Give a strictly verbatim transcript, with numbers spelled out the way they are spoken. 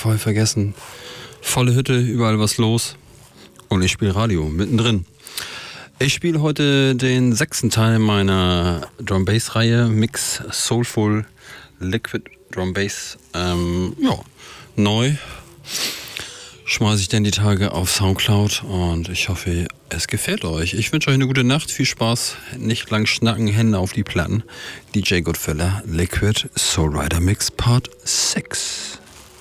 voll vergessen. Volle Hütte, überall was los. Und ich spiele Radio, mittendrin. Ich spiele heute den sechsten Teil meiner Drum Bass Reihe, Mix Soulful Liquid Drum Bass. Ähm, ja, neu. Schmeiße ich denn die Tage auf Soundcloud und ich hoffe, es gefällt euch. Ich wünsche euch eine gute Nacht, viel Spaß, nicht lang schnacken, Hände auf die Platten. D J Goodfeller, Liquid Soul Rider Mix Part sechs.